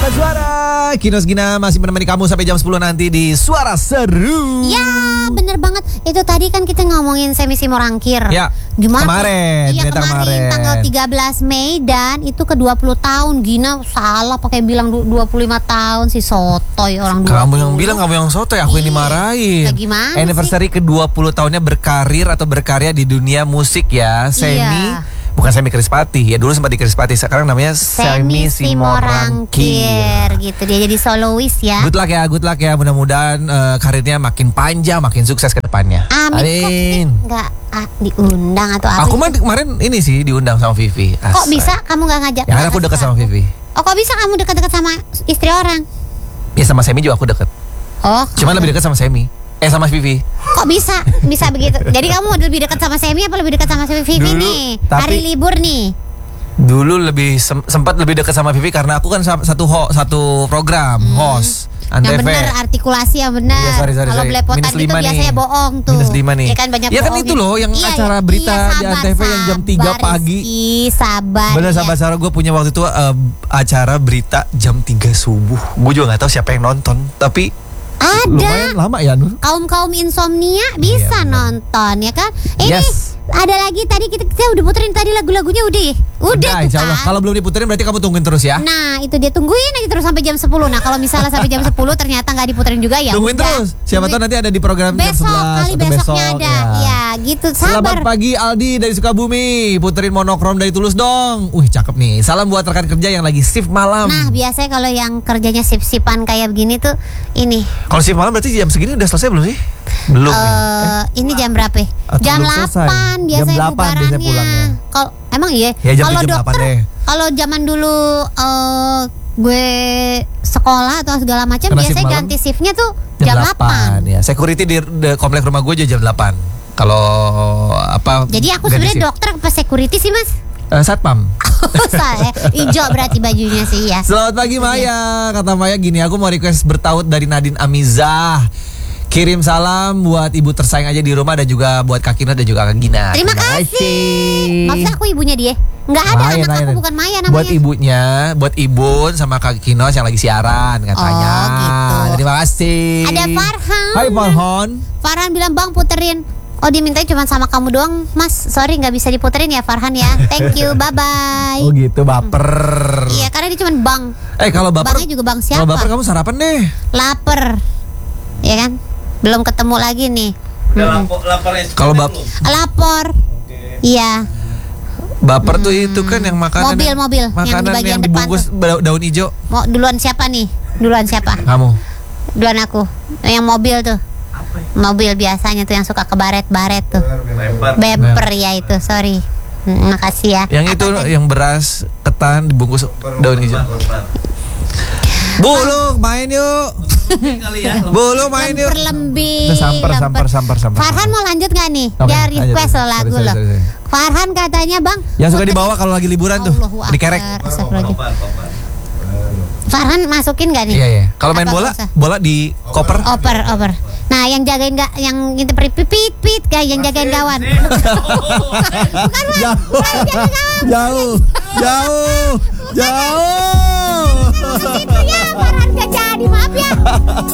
Sahabat Suara, Kinos Gina masih menemani kamu sampai jam 10 nanti di Suara Seru. Ya, bener banget. Itu tadi kan kita ngomongin Semi Simorangkir. Ya, gimana? kemarin. Iya, kemarin tanggal 13 Mei dan itu ke 20 tahun. Gina salah pakai bilang 25 tahun si sotoy orang 20. Kamu yang bilang, kamu yang sotoy, aku yang dimarahin. Nah, gimana Anniversary ke 20 tahunnya berkarir atau berkarya di dunia musik ya. Semi bukan Semi Krispati, ya dulu sempat di Krispati, sekarang namanya Semi Simorangkir gitu. Dia jadi solois ya. Good luck ya, mudah-mudahan karirnya makin panjang, makin sukses ke depannya. Amin. Kok nggak diundang atau apa? Aku mah kemarin ini sih diundang sama Vivi. Kok bisa kamu nggak ngajak? Ya kan aku dekat sama Vivi. Oh, kok bisa kamu dekat-dekat sama istri orang? Ya sama Semi juga aku dekat. Oh, cuman lebih dekat sama Semi. Sama Vivi. Kok bisa begitu? Jadi kamu lebih dekat sama Semi apa lebih dekat sama Vivi dulu, nih? tapi, hari libur nih. Dulu lebih sempat lebih dekat sama Vivi karena aku kan satu program host. Yang benar, artikulasi yang benar. Iya, sorry. Kalau belepotan itu biasanya bohong tuh. -5 nih. Ya kan banyak ya kan itu loh yang acara berita di Antv yang jam 3 pagi. Sabar. Bener sabar, Sarah, gue punya waktu itu acara berita jam 3 subuh. Gue juga gak tahu siapa yang nonton, tapi lumayan lama ya, Nur. Kaum insomnia bisa nonton ya kan. Ini ada lagi tadi kita udah puterin tadi lagu-lagunya udah Insya Allah. Kalau belum diputerin berarti kamu tungguin terus ya. Nah itu dia, tungguin aja terus sampai jam 10. Nah kalau misalnya sampai jam 10 ternyata nggak diputerin juga ya tungguin terus. Siapa tahu nanti ada di program besok, jam 11 kali besoknya ada ya gitu. Selamat pagi Aldi dari Sukabumi. Puterin Monokrom dari Tulus dong. Cakep nih. Salam buat rekan kerja yang lagi shift malam. Nah biasanya kalau yang kerjanya shift-shiftan kayak begini tuh ini. Kalau shift malam berarti jam segini udah selesai belum sih? Belum. Ini jam berapa? Jam 8 biasanya bubarannya. Kalau emang iya. Ya, kalau dokter, kalau zaman dulu gue sekolah atau segala macam biasanya ganti shiftnya tuh jam 8. Ya, security di komplek rumah gue aja jam 8. Kalau apa? Jadi aku sebenarnya dokter apa security sih, Mas? Satpam. Hijau berarti bajunya sih ya. Selamat pagi Maya. Kata Maya gini, aku mau request bertaut dari Nadine Amizah. Kirim salam buat ibu tersayang aja di rumah dan juga buat Kak Kino dan juga Kak Gina. Terima kasih. Maksudnya aku ibunya dia? Enggak ada, Maya, anak aku bukan Maya namanya. Buat ibunya, buat Ibu sama Kak Kino yang lagi siaran katanya. Oh gitu. Terima kasih. Ada Farhan. Hai Farhan. Farhan bilang, "Bang puterin." Oh dia mintanya cuma sama kamu doang, Mas. Sorry nggak bisa diputerin ya Farhan ya. Thank you, bye-bye. Oh gitu, baper. Iya karena dia cuma bang. Kalau baper, bangnya juga bang siapa? Kalau baper kamu sarapan deh. Lapar, ya kan? Belum ketemu lagi nih. Kalau lapor, iya. Baper tuh itu kan yang makanan. Mobil. Makanan yang dibungkus daun hijau. Mau duluan siapa nih? Duluan siapa? Kamu. Duluan aku. Yang mobil tuh. Mobil biasanya tuh yang suka ke baret-baret tuh. Bemper ya itu, sorry. Makasih ya. Yang itu yang beras ketan dibungkus daun hijau. Bulu main yuk. Bulu main yuk. Lembir. Samper. Farhan mau lanjut gak nih? Dia request lo lagu lo. Farhan katanya bang. Yang suka dibawa kalau lagi liburan tuh. Dikerek. Farhan masukin gak nih? Iya. Kalau main bola di koper. Oper. Nah, yang jagain yang itu pipit kayak yang jagain gawang. Bukan, Jauh. Itu ya, Farhan gak jadi, maaf ya.